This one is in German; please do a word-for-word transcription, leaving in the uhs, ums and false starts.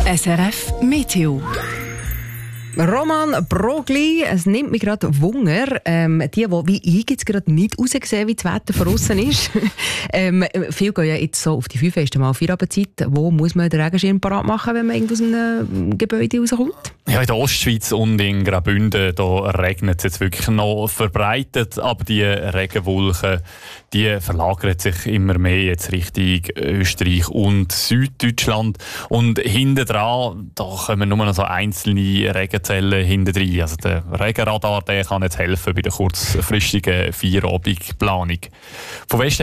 S R F Meteo. Roman Brogli, es nimmt mich gerade Wunder, ähm, die, die wie ich jetzt gerade nicht raussehen, wie das Wetter von aussen ist. ähm, viele gehen ja jetzt so auf die fünf erste Mal Feierabendzeit. Wo muss man den Regenschirm parat machen, wenn man irgendwo aus einem Gebäude rauskommt? Ja, in der Ostschweiz und in Graubünden da regnet es jetzt wirklich noch verbreitet, aber die Regenwolken, die verlagern sich immer mehr jetzt Richtung Österreich und Süddeutschland. Und hinten dran, da kommen nur noch so einzelne Regenzellen hinten rein. Also der Regenradar, der kann jetzt helfen bei der kurzfristigen Feierabendplanung. Von Westen